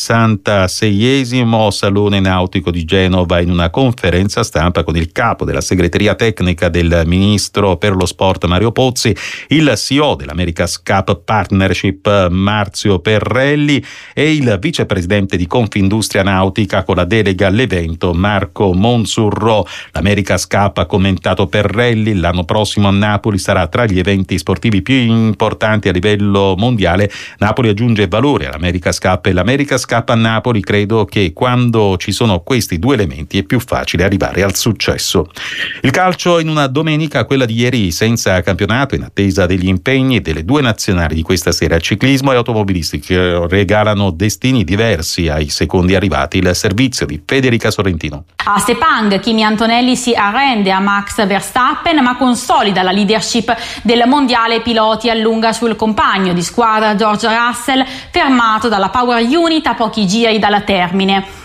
66esimo Salone Nautico di Genova in una conferenza stampa con il capo della segreteria tecnica del ministro per lo sport Mario Pozzi, il CEO dell'America's Cup Partnership Marzio Perrelli e il vicepresidente di Confindustria Nautica con la delega all'evento Marco Monsurro. L'America's Cup, ha commentato Perrelli, l'anno prossimo a Napoli sarà tra gli eventi sportivi più importanti a livello mondiale. Napoli aggiunge valore all'America's Cup e l'America's Cup a Napoli, credo che quando ci sono questi due elementi è più facile arrivare al successo. Il calcio in una domenica, quella di ieri senza campionato, in attesa degli impegni delle due nazionali di questa sera. Ciclismo e automobilisti che regalano destini diversi ai secondi arrivati. Il servizio di Federica Sorrentino. A Sepang, Kimi Antonelli si arrende a Max Verstappen ma consolida la leadership del mondiale piloti a lunga sul compagno di squadra George Russell, fermato dalla Power Unit a pochi giri dalla termine.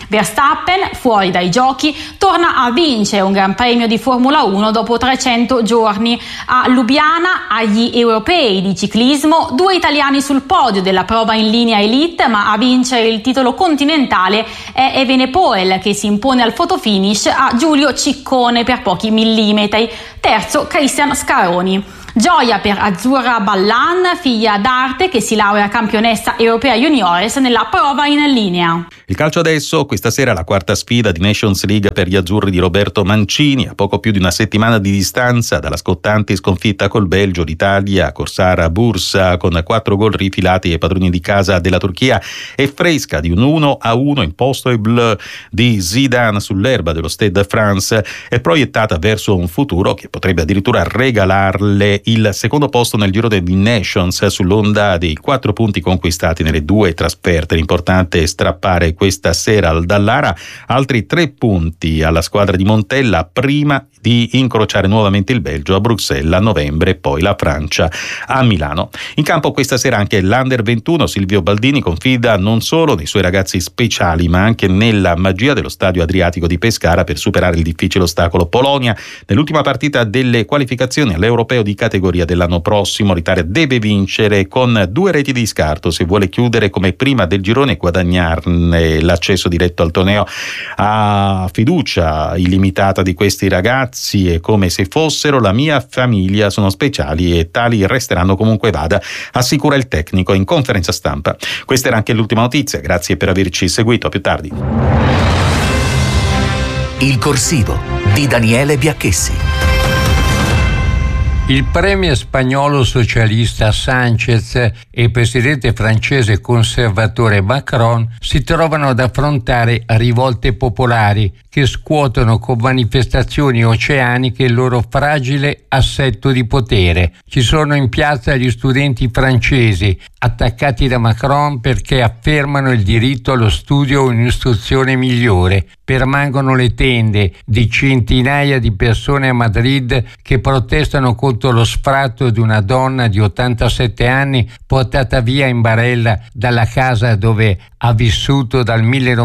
Verstappen, fuori dai giochi, torna a vincere un Gran Premio di Formula 1 dopo 300 giorni. A Lubiana, agli europei di ciclismo, 2 italiani sul podio della prova in linea elite, ma a vincere il titolo continentale è Evenepoel, che si impone al fotofinish a Giulio Ciccone per pochi millimetri. Terzo Cristian Scaroni. Gioia per Azzurra Ballan, figlia d'arte che si laurea campionessa europea juniores nella prova in linea. Il calcio adesso, questa sera la quarta sfida di Nations League per gli azzurri di Roberto Mancini. A poco più di una settimana di distanza dalla scottante sconfitta col Belgio, l'Italia, Corsara Bursa, con 4 gol rifilati ai padroni di casa della Turchia, è fresca di un 1-1 imposto ai Bleu di Zidane sull'erba dello Stade de France e proiettata verso un futuro che potrebbe addirittura regalarle il secondo posto nel Giro dei Nations sull'onda dei 4 punti conquistati nelle 2 trasferte. L'importante è strappare questa sera al Dallara altri 3 punti alla squadra di Montella prima di incrociare nuovamente il Belgio a Bruxelles a novembre e poi la Francia a Milano. In campo questa sera anche l'Under 21. Silvio Baldini confida non solo nei suoi ragazzi speciali ma anche nella magia dello Stadio Adriatico di Pescara per superare il difficile ostacolo Polonia. Nell'ultima partita delle qualificazioni all'Europeo di categoria dell'anno prossimo l'Italia deve vincere con 2 reti di scarto se vuole chiudere come prima del girone e guadagnarne l'accesso diretto al torneo. A fiducia illimitata di questi ragazzi e come se fossero la mia famiglia, sono speciali e tali resteranno comunque vada, assicura il tecnico in conferenza stampa. Questa era anche l'ultima notizia, grazie per averci seguito, a più tardi. Il corsivo di Daniele Biacchessi. Il premier spagnolo socialista Sánchez e il presidente francese conservatore Macron si trovano ad affrontare rivolte popolari che scuotono con manifestazioni oceaniche il loro fragile assetto di potere. Ci sono in piazza gli studenti francesi, attaccati da Macron perché affermano il diritto allo studio o un'istruzione migliore. Permangono le tende di centinaia di persone a Madrid che protestano contro lo sfratto di una donna di 87 anni portata via in barella dalla casa dove ha vissuto dal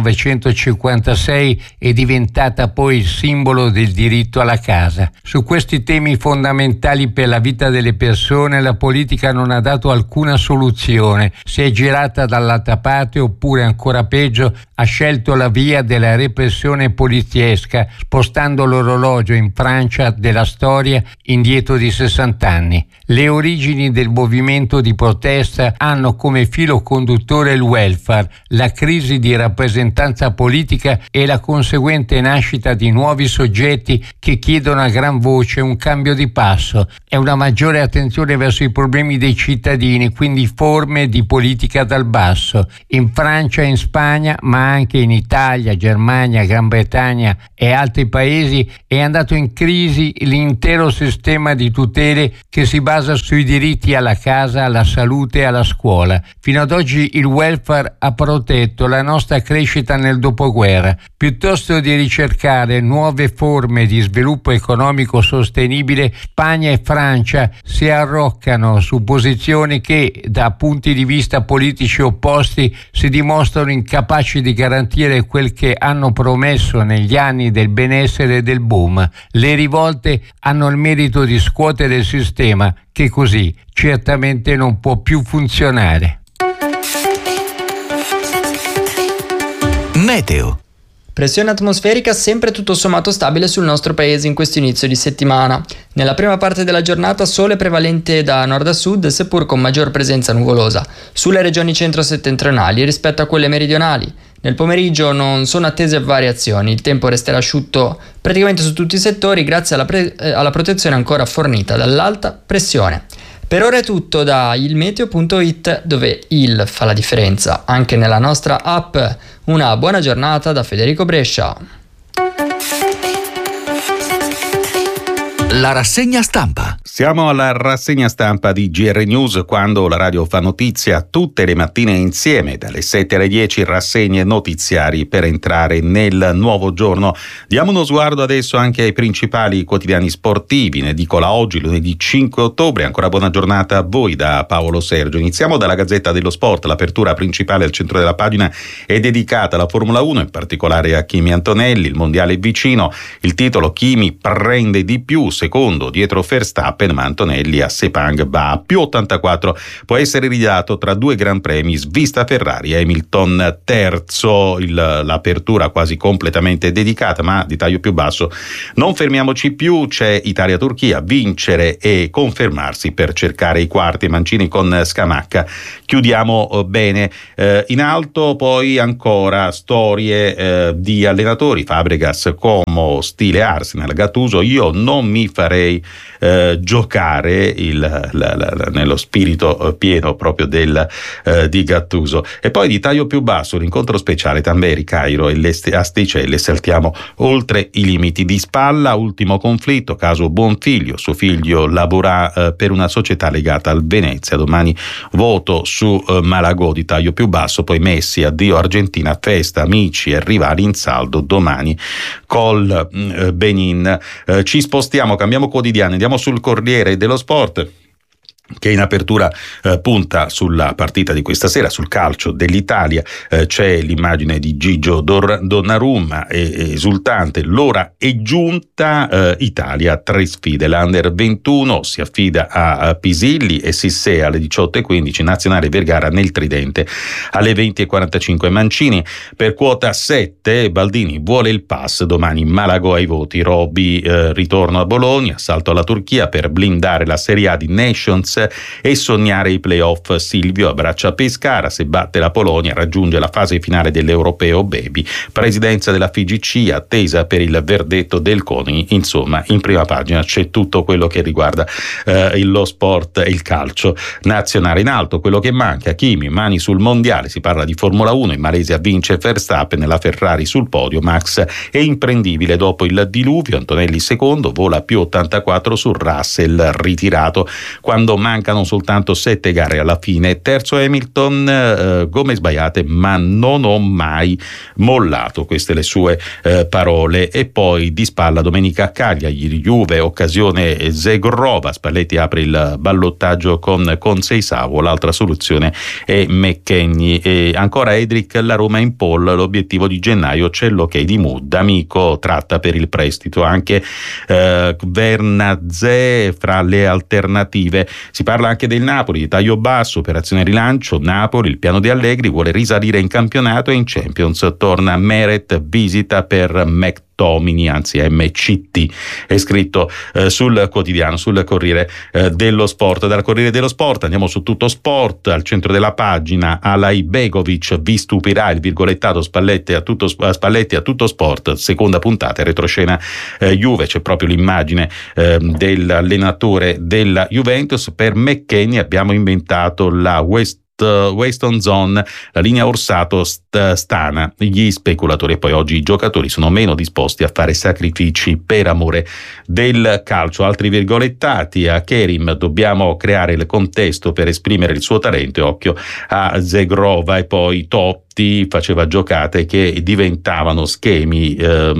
1956 e diventata poi il simbolo del diritto alla casa. Su questi temi fondamentali per la vita delle persone la politica non ha dato alcuna soluzione, si è girata dall'altra parte oppure ancora peggio ha scelto la via della repressione poliziesca, spostando l'orologio in Francia della storia indietro di 60 anni. Le origini del movimento di protesta hanno come filo conduttore il welfare, la crisi di rappresentanza politica e la conseguente nascita di nuovi soggetti che chiedono a gran voce un cambio di passo e una maggiore attenzione verso i problemi dei cittadini, quindi forme di politica dal basso. In Francia e in Spagna, ma anche in Italia, Germania, Gran Bretagna e altri paesi, è andato in crisi l'intero sistema di tutele che si basa sui diritti alla casa, alla salute e alla scuola. Fino ad oggi il welfare ha protetto la nostra crescita nel dopoguerra. Piuttosto di ricercare nuove forme di sviluppo economico sostenibile, Spagna e Francia si arroccano su posizioni che, da punti di vista politici opposti, si dimostrano incapaci di garantire quel che hanno promesso negli anni del benessere e del boom. Le rivolte hanno il merito di scuotere il sistema, che così certamente non può più funzionare. Meteo. Pressione atmosferica sempre tutto sommato stabile sul nostro paese in questo inizio di settimana. Nella prima parte della giornata sole prevalente da nord a sud, seppur con maggior presenza nuvolosa, sulle regioni centro-settentrionali rispetto a quelle meridionali. Nel pomeriggio non sono attese variazioni, il tempo resterà asciutto praticamente su tutti i settori grazie alla protezione ancora fornita dall'alta pressione. Per ora è tutto da ilmeteo.it, dove il fa la differenza anche nella nostra app. Una buona giornata da Federico Brescia. La rassegna stampa. Siamo alla rassegna stampa di GR News, quando la radio fa notizia tutte le mattine insieme, dalle 7 alle 10, rassegne notiziari per entrare nel nuovo giorno. Diamo uno sguardo adesso anche ai principali quotidiani sportivi. In edicola oggi, lunedì 5 ottobre. Ancora buona giornata a voi da Paolo Sergio. Iniziamo dalla Gazzetta dello Sport. L'apertura principale al centro della pagina è dedicata alla Formula 1, in particolare a Kimi Antonelli. Il mondiale è vicino. Il titolo: Kimi prende di più, secondo dietro Verstappen, ma Antonelli a Sepang va a più 84, può essere ridato tra due gran premi, svista Ferrari, Hamilton terzo. L'apertura quasi completamente dedicata, ma di taglio più basso. Non fermiamoci più, c'è Italia-Turchia, vincere e confermarsi per cercare i quarti. Mancini con Scamacca, chiudiamo bene. In alto poi ancora storie di allenatori, Fabregas Como stile Arsenal, Gattuso io non mi farei giocare nello spirito pieno proprio di Gattuso. E poi di taglio più basso l'incontro speciale Tamberi, Cairo e Asticelle, saltiamo oltre i limiti. Di spalla ultimo conflitto, caso Buonfiglio, suo figlio lavora per una società legata al Venezia, domani voto su Malagò. Di taglio più basso poi Messi, addio Argentina, festa amici e rivali in saldo domani col Benin. Ci spostiamo, cambiamo quotidiano, andiamo sul Corriere dello Sport, che in apertura punta sulla partita di questa sera, sul calcio dell'Italia. C'è l'immagine di Gigio Donnarumma, esultante, l'ora è giunta, Italia 3 sfide, l'Under 21 si affida a Pisilli e Sissé alle 18:15, Nazionale Vergara nel Tridente alle 20:45. Mancini per quota 7, Baldini vuole il pass, domani Malagò ai voti, Roby ritorno a Bologna, salto alla Turchia per blindare la Serie A di Nations e sognare i playoff. Silvio abbraccia Pescara, se batte la Polonia raggiunge la fase finale dell'Europeo Baby. Presidenza della FIGC attesa per il verdetto del CONI. Insomma, in prima pagina c'è tutto quello che riguarda lo sport e il calcio nazionale. In alto quello che manca, Kimi mani sul mondiale, si parla di Formula 1, in Malesia vince Verstappen, la Ferrari sul podio, Max è imprendibile dopo il diluvio, Antonelli secondo, vola più 84 su Russell ritirato quando mancano soltanto 7 gare alla fine. Terzo Hamilton, gomme sbagliate ma non ho mai mollato, queste le sue parole. E poi di spalla domenica a Cagliari, Juve, occasione Zegrova, Spalletti apre il ballottaggio con Seisao, l'altra soluzione è McKennie. E ancora Edric, la Roma in pole, l'obiettivo di gennaio c'è l'ok di Mood, amico tratta per il prestito, anche Vernazè fra le alternative. Si parla anche del Napoli, di taglio basso, operazione rilancio, Napoli, il piano di Allegri, vuole risalire in campionato e in Champions, torna Meret, visita per McTominay, anzi MCT, è scritto sul quotidiano, sul Corriere dello Sport. Dal Corriere dello Sport andiamo su Tutto Sport, al centro della pagina Alai Begovic, vi stupirà il virgolettato Spalletti a tutto Sport, seconda puntata, retroscena Juve, c'è proprio l'immagine dell'allenatore della Juventus. Per McKennie abbiamo inventato la Weston Zone, la linea Orsato stana gli speculatori, e poi oggi i giocatori sono meno disposti a fare sacrifici per amore del calcio. Altri virgolettati a Kerim, dobbiamo creare il contesto per esprimere il suo talento, e occhio a Zegrova. E poi Totti faceva giocate che diventavano schemi,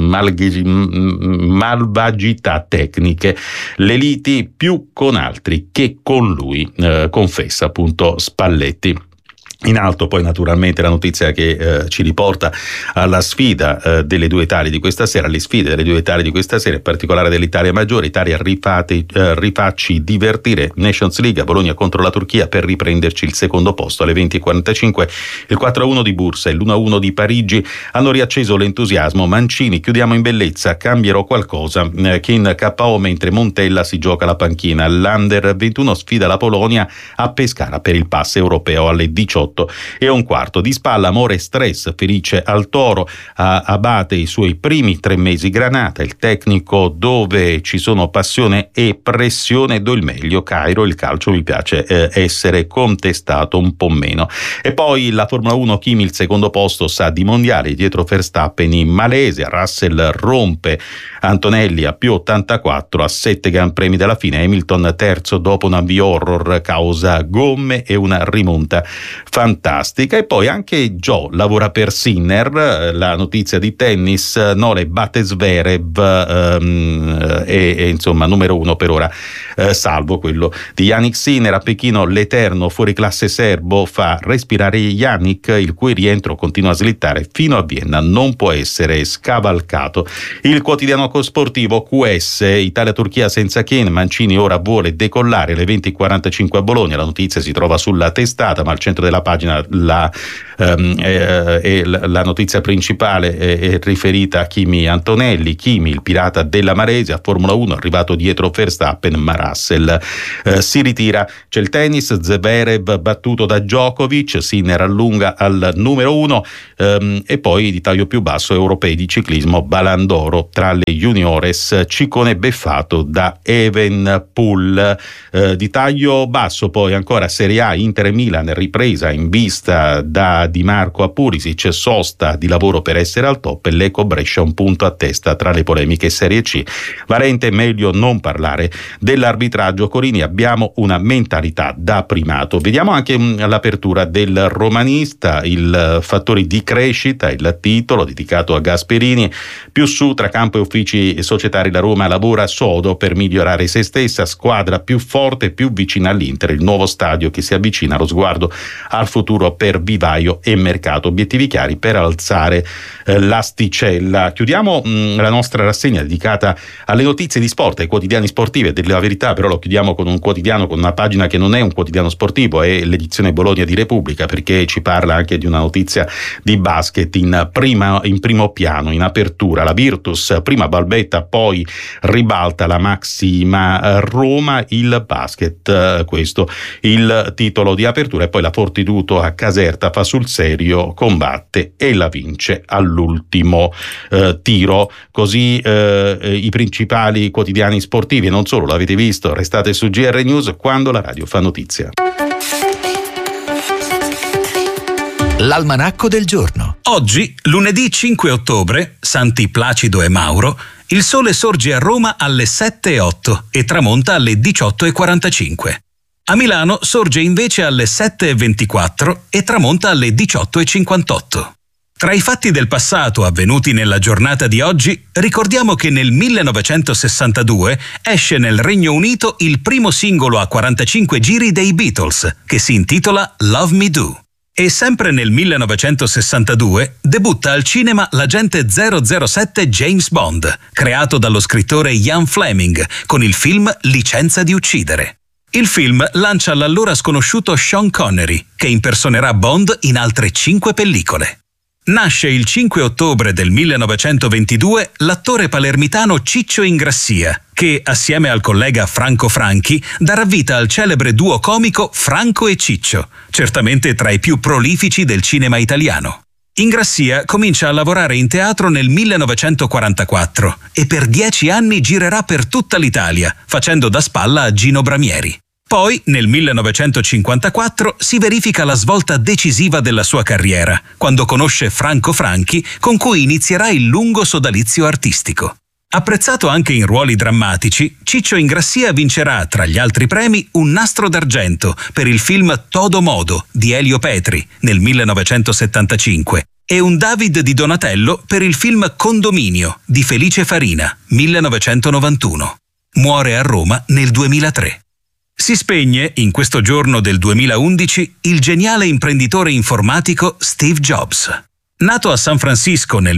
malvagità tecniche, le liti più con altri che con lui, confessa appunto Spalletti. In alto poi naturalmente la notizia che ci riporta alla sfida delle due Italie di questa sera, alle sfide delle due Italie di questa sera, in particolare dell'Italia maggiore. Italia rifacci divertire, Nations League, Bologna contro la Turchia per riprenderci il secondo posto alle 20:45. Il 4-1 di Bursa e l'1-1 di Parigi hanno riacceso l'entusiasmo. Mancini, chiudiamo in bellezza, cambierò qualcosa, che in KO mentre Montella si gioca la panchina. L'Under 21 sfida la Polonia a Pescara per il pass europeo alle 18:45. 18:15. Di spalla Amore e Stress, Felice al Toro, abate i suoi primi 3 mesi Granata, il tecnico dove ci sono passione e pressione, do il meglio, Cairo, il calcio mi piace essere contestato un po' meno. E poi la Formula 1, Kimi il secondo posto sa di mondiale dietro Verstappen in Malesia, Russell rompe Antonelli a più 84 a 7 Gran Premi dalla fine, Hamilton terzo dopo un avvio horror causa gomme e una rimonta fantastica. E poi anche Joe lavora per Sinner, la notizia di tennis, Nole batte Zverev e insomma numero 1 per ora, salvo quello di Jannik Sinner. A Pechino l'eterno fuoriclasse serbo fa respirare Jannik, il cui rientro continua a slittare fino a Vienna, non può essere scavalcato. Il quotidiano sportivo QS, Italia-Turchia senza Kane, Mancini ora vuole decollare alle 20:45 a Bologna, la notizia si trova sulla testata, ma al centro della pagina la notizia principale è riferita a Kimi Antonelli. Kimi, il pirata della Malesia, Formula 1, arrivato dietro Verstappen, ma Russell si ritira. C'è il tennis, Zverev battuto da Djokovic, Sinner allunga al numero 1, e poi di taglio più basso europei di ciclismo, Balandoro tra le juniores, Ciccone beffato da Evenepoel. Di taglio basso poi ancora Serie A, Inter e Milan, ripresa in vista da Di Marco a Pulisic, sosta di lavoro per essere al top, e Lecco Brescia un punto a testa tra le polemiche Serie C. Varente, meglio non parlare dell'arbitraggio. Corini, abbiamo una mentalità da primato. Vediamo anche l'apertura del Romanista, il fattori di crescita, il titolo dedicato a Gasperini. Più su tra campo e uffici societari, la Roma lavora sodo per migliorare se stessa, squadra più forte e più vicina all'Inter, il nuovo stadio che si avvicina, lo sguardo al futuro per vivaio e mercato, obiettivi chiari per alzare l'asticella. Chiudiamo la nostra rassegna dedicata alle notizie di sport, ai quotidiani sportivi, e della Verità però lo chiudiamo con un quotidiano, con una pagina che non è un quotidiano sportivo, è l'edizione Bologna di Repubblica, perché ci parla anche di una notizia di basket in primo piano, in apertura. La Virtus prima balbetta, poi ribalta la massima Roma, il basket, questo il titolo di apertura. E poi la Fortitudo a Caserta fa sul serio, combatte e la vince all'ultimo tiro. Così i principali quotidiani sportivi, e non solo, l'avete visto, restate su GR News quando la radio fa notizia. L'almanacco del giorno. Oggi, lunedì 5 ottobre, Santi Placido e Mauro, il sole sorge a Roma alle 7:08 e tramonta alle 18:45. A Milano sorge invece alle 7:24 e tramonta alle 18:58. Tra i fatti del passato avvenuti nella giornata di oggi, ricordiamo che nel 1962 esce nel Regno Unito il primo singolo a 45 giri dei Beatles, che si intitola Love Me Do. E sempre nel 1962 debutta al cinema l'agente 007 James Bond, creato dallo scrittore Ian Fleming, con il film Licenza di uccidere. Il film lancia l'allora sconosciuto Sean Connery, che impersonerà Bond in altre 5 pellicole. Nasce il 5 ottobre del 1922 l'attore palermitano Ciccio Ingrassia, che, assieme al collega Franco Franchi, darà vita al celebre duo comico Franco e Ciccio, certamente tra i più prolifici del cinema italiano. Ingrassia comincia a lavorare in teatro nel 1944 e per 10 anni girerà per tutta l'Italia, facendo da spalla a Gino Bramieri. Poi, nel 1954, si verifica la svolta decisiva della sua carriera, quando conosce Franco Franchi, con cui inizierà il lungo sodalizio artistico. Apprezzato anche in ruoli drammatici, Ciccio Ingrassia vincerà, tra gli altri premi, un Nastro d'Argento per il film Todo Modo di Elio Petri nel 1975 e un David di Donatello per il film Condominio di Felice Farina 1991. Muore a Roma nel 2003. Si spegne, in questo giorno del 2011, il geniale imprenditore informatico Steve Jobs. Nato a San Francisco nel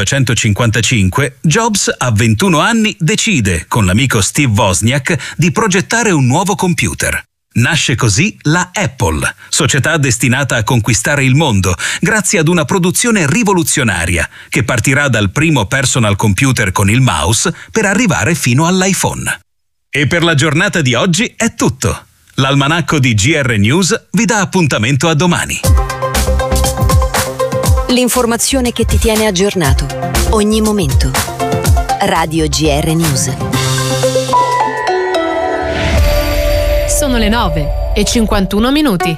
1955, Jobs, a 21 anni, decide, con l'amico Steve Wozniak, di progettare un nuovo computer. Nasce così la Apple, società destinata a conquistare il mondo, grazie ad una produzione rivoluzionaria, che partirà dal primo personal computer con il mouse per arrivare fino all'iPhone. E per la giornata di oggi è tutto. L'almanacco di GR News vi dà appuntamento a domani. L'informazione che ti tiene aggiornato, ogni momento. Radio GR News. Sono le 9:51.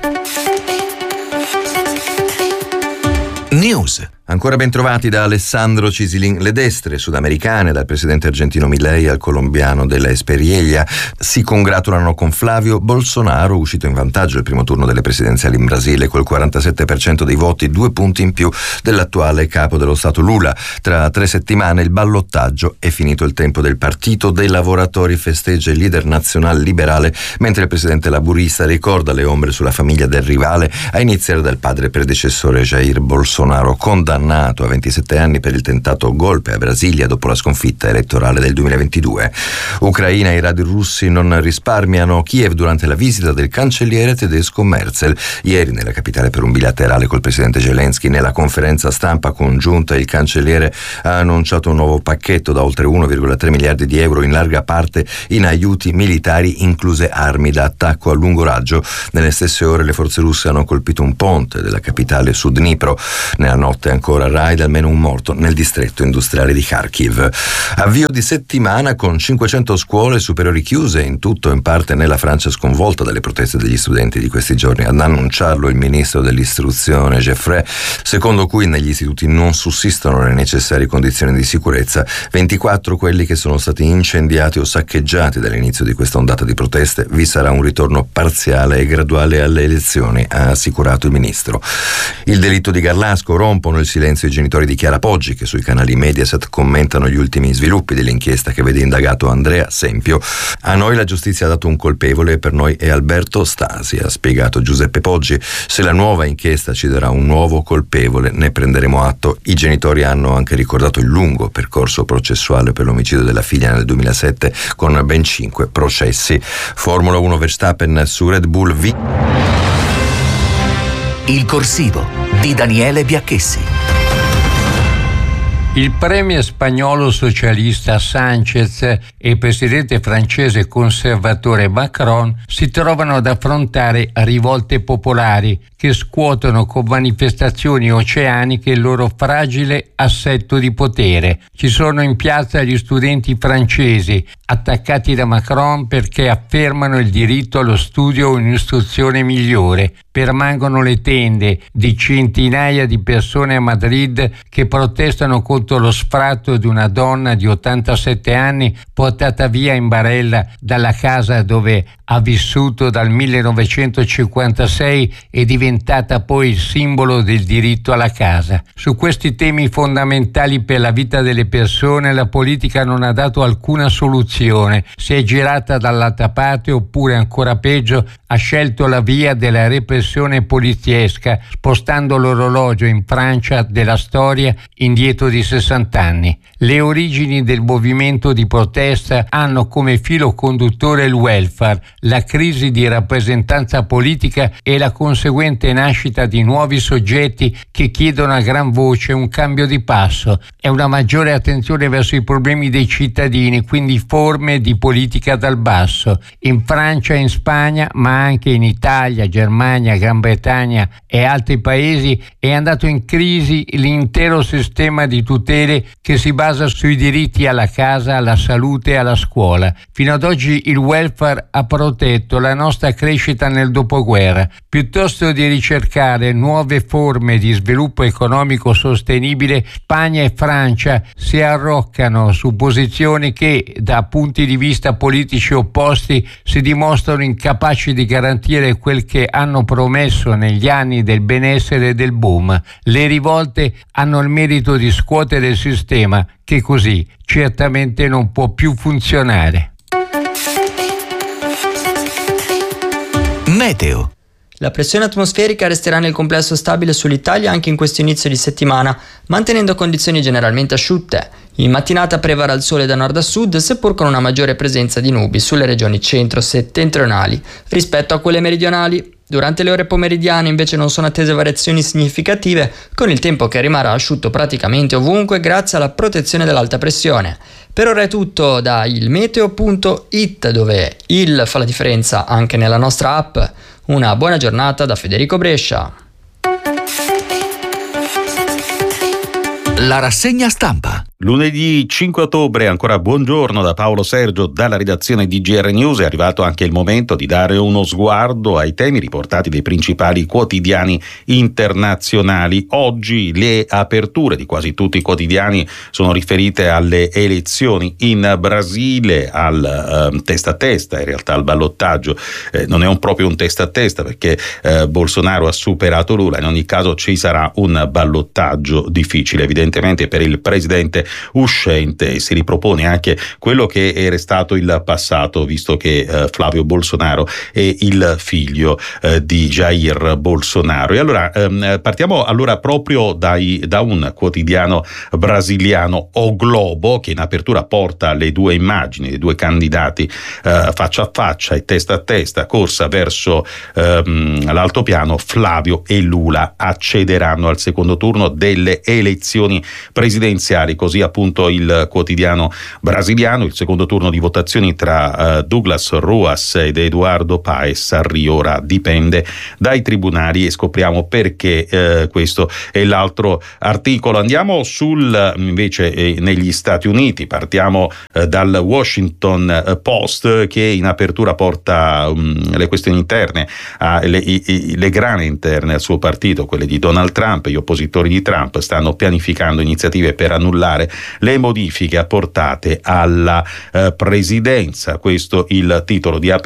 News. Ancora ben trovati da Alessandro Cisilin. Le destre sudamericane, dal presidente argentino Milei al colombiano della Espriella, si congratulano con Flavio Bolsonaro, uscito in vantaggio al primo turno delle presidenziali in Brasile col 47% dei voti, 2 punti in più dell'attuale capo dello Stato Lula. Tra 3 settimane il ballottaggio, è finito il tempo del Partito dei Lavoratori, festeggia il leader nazionale liberale, mentre il presidente laburista ricorda le ombre sulla famiglia del rivale, a iniziare dal padre predecessore Jair Bolsonaro, condannato a 27 anni per il tentato golpe a Brasilia dopo la sconfitta elettorale del 2022. Ucraina e i radar russi non risparmiano Kiev durante la visita del cancelliere tedesco Merzel. Ieri nella capitale per un bilaterale col presidente Zelensky, nella conferenza stampa congiunta il cancelliere ha annunciato un nuovo pacchetto da oltre 1,3 miliardi di euro, in larga parte in aiuti militari, incluse armi da attacco a lungo raggio. Nelle stesse ore le forze russe hanno colpito un ponte della capitale su Dnipro. Nella notte ancora raid, almeno un morto nel distretto industriale di Kharkiv. Avvio di settimana con 500 scuole superiori chiuse in tutto o in parte nella Francia sconvolta dalle proteste degli studenti di questi giorni. Ad annunciarlo il ministro dell'istruzione Geoffrey, secondo cui negli istituti non sussistono le necessarie condizioni di sicurezza. 24 quelli che sono stati incendiati o saccheggiati dall'inizio di questa ondata di proteste. Vi sarà un ritorno parziale e graduale alle elezioni, ha assicurato il ministro. Il delitto di Garlasco, rompono il silenzio i genitori di Chiara Poggi, che sui canali Mediaset commentano gli ultimi sviluppi dell'inchiesta che vede indagato Andrea Sempio. A noi la giustizia ha dato un colpevole e per noi è Alberto Stasi, ha spiegato Giuseppe Poggi. Se la nuova inchiesta ci darà un nuovo colpevole ne prenderemo atto. I genitori hanno anche ricordato il lungo percorso processuale per l'omicidio della figlia nel 2007 con ben 5 processi. Formula 1 Verstappen su Red Bull Il corsivo di Daniele Biacchessi. Il premier spagnolo socialista Sánchez e il presidente francese conservatore Macron si trovano ad affrontare rivolte popolari che scuotono con manifestazioni oceaniche il loro fragile assetto di potere. Ci sono in piazza gli studenti francesi, attaccati da Macron perché affermano il diritto allo studio o un'istruzione migliore. Permangono le tende di centinaia di persone a Madrid che protestano contro lo sfratto di una donna di 87 anni portata via in barella dalla casa dove ha vissuto dal 1956 e diventata poi il simbolo del diritto alla casa. Su questi temi fondamentali per la vita delle persone la politica non ha dato alcuna soluzione, si è girata dall'altra parte oppure ancora peggio ha scelto la via della repressione poliziesca, spostando l'orologio in Francia della storia indietro di 60 anni. Le origini del movimento di protesta hanno come filo conduttore il welfare, la crisi di rappresentanza politica e la conseguente nascita di nuovi soggetti che chiedono a gran voce un cambio di passo e una maggiore attenzione verso i problemi dei cittadini, quindi forme di politica dal basso. In Francia e in Spagna, ma anche in Italia, Germania, Gran Bretagna e altri paesi, è andato in crisi l'intero sistema di tutele che si basa sui diritti alla casa, alla salute e alla scuola. Fino ad oggi il welfare ha protetto la nostra crescita nel dopoguerra. Piuttosto di ricercare nuove forme di sviluppo economico sostenibile, Spagna e Francia si arroccano su posizioni che, da punti di vista politici opposti, si dimostrano incapaci di garantire quel che hanno promesso negli anni del benessere e del boom. Le rivolte hanno il merito di scuotere il sistema, che così certamente non può più funzionare. Meteo. La pressione atmosferica resterà nel complesso stabile sull'Italia anche in questo inizio di settimana, mantenendo condizioni generalmente asciutte. In mattinata prevarrà il sole da nord a sud, seppur con una maggiore presenza di nubi sulle regioni centro-settentrionali rispetto a quelle meridionali. Durante le ore pomeridiane invece non sono attese variazioni significative, con il tempo che rimarrà asciutto praticamente ovunque grazie alla protezione dell'alta pressione. Per ora è tutto da ilmeteo.it, dove il fa la differenza anche nella nostra app. Una buona giornata da Federico Brescia. La rassegna stampa. Lunedì 5 ottobre, ancora buongiorno da Paolo Sergio dalla redazione di GR News. È arrivato anche il momento di dare uno sguardo ai temi riportati dai principali quotidiani internazionali. Oggi le aperture di quasi tutti i quotidiani sono riferite alle elezioni in Brasile, al testa a testa, in realtà al ballottaggio. Non è proprio un testa a testa perché Bolsonaro ha superato Lula. In ogni caso ci sarà un ballottaggio difficile evidentemente per il presidente uscente. Si ripropone anche quello che era stato il passato, visto che Flavio Bolsonaro è il figlio di Jair Bolsonaro. E allora partiamo proprio da un quotidiano brasiliano, O Globo, che in apertura porta le due immagini dei due candidati faccia a faccia e testa a testa, corsa verso l'altopiano. Flavio e Lula accederanno al secondo turno delle elezioni presidenziali, così appunto il quotidiano brasiliano. Il secondo turno di votazioni tra Douglas Ruas ed Eduardo Paes a Rio ora dipende dai tribunali e scopriamo perché. Questo è l'altro articolo. Andiamo invece negli Stati Uniti, partiamo dal Washington Post, che in apertura porta le questioni interne, le grane interne al suo partito, quelle di Donald Trump. Gli oppositori di Trump stanno pianificando iniziative per annullare le modifiche apportate alla presidenza. Questo il titolo di